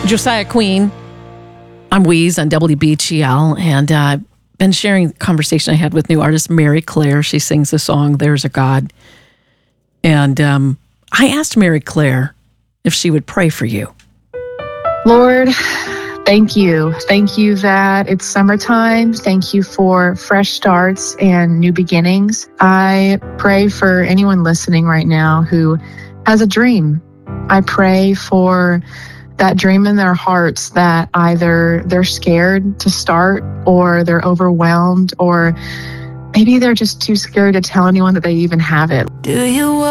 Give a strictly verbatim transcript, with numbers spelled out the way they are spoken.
Josiah Queen. I'm Weeze on W B G L, and I've uh, been sharing the conversation I had with new artist Mary Claire. She sings the song, There's a God. And um, I asked Mary Claire if she would pray for you. Lord, thank you. Thank you that it's summertime. Thank you for fresh starts and new beginnings. I pray for anyone listening right now who has a dream. I pray for that dream in their hearts that either they're scared to start or they're overwhelmed or maybe they're just too scared to tell anyone that they even have it. Do you